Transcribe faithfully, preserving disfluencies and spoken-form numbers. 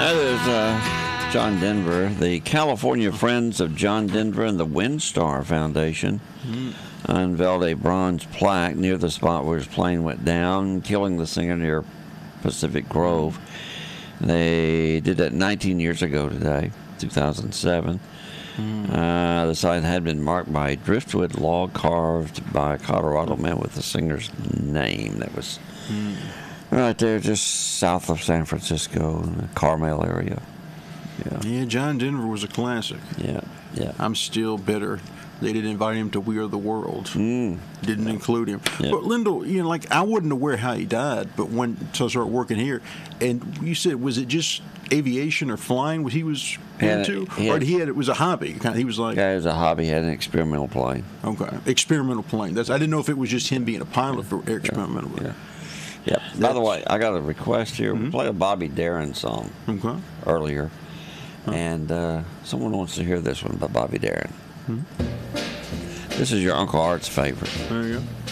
That is uh, John Denver. The California Friends of John Denver and the WinStar Foundation mm. unveiled a bronze plaque near the spot where his plane went down, killing the singer near Pacific Grove. They did that nineteen years ago today, two thousand seven. Mm. Uh, the site had been marked by a driftwood log carved by a Colorado man with the singer's name. That was mm. right there, just south of San Francisco, in the Carmel area. Yeah. Yeah, John Denver was a classic. Yeah, yeah. I'm still bitter they didn't invite him to We Are the World. Mm. Didn't yeah. include him. Yeah. But Lyndall, you know, like I wasn't aware how he died, but when so I started working here, and you said, was it just aviation or flying? Was he was Had into, it- he or had- he had it was a hobby? Kind of, he was like, Guy was a hobby, had an experimental plane. okay, experimental plane. That's I didn't know if it was just him being a pilot for experimental. Yeah. Yeah. By the way, I got a request here. We played a Bobby Darin song Okay. earlier, and uh, someone wants to hear this one by Bobby Darin. This is your Uncle Art's favorite. There you go.